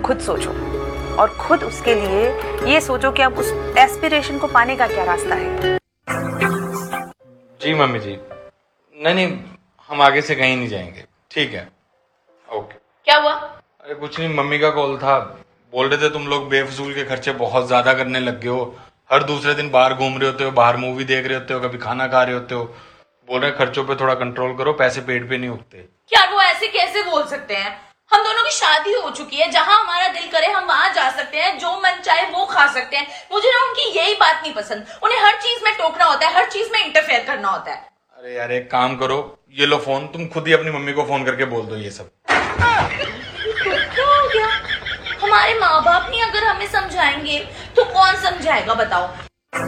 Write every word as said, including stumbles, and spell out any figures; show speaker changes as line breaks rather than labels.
खुद सोचो और खुद उसके लिए ये सोचो कि अब उस एस्पिरेशन को पाने का क्या रास्ता है।
जी मम्मी जी, नहीं नहीं, हम आगे से कहीं नहीं जाएंगे, ठीक है, ओके।
क्या हुआ?
अरे कुछ नहीं, मम्मी का कॉल था, बोल रहे थे तुम लोग बेफजूल के खर्चे बहुत ज्यादा करने लग गए हो, हर दूसरे दिन बाहर घूम रहे होते हो, बाहर मूवी देख रहे होते हो, कभी खाना खा रहे होते हो, बोल रहे खर्चों पे थोड़ा कंट्रोल करो, पैसे पेट पे नहीं उगते।
यार वो ऐसे कैसे बोल सकते हैं? हम दोनों की शादी हो चुकी है, जहां हमारा दिल करे हम वहां जा सकते हैं, जो मन चाहे वो खा सकते हैं। मुझे ना उनकी यही बात नहीं पसंद, उन्हें हर चीज में टोकना होता है, हर चीज में इंटरफेयर करना होता है।
अरे यार एक काम करो, ये लो फोन, तुम खुद ही अपनी मम्मी को फोन करके बोल दो ये सब।
क्या हो गया? हमारे माँ बाप नहीं अगर हमें समझाएंगे तो कौन समझाएगा बताओ?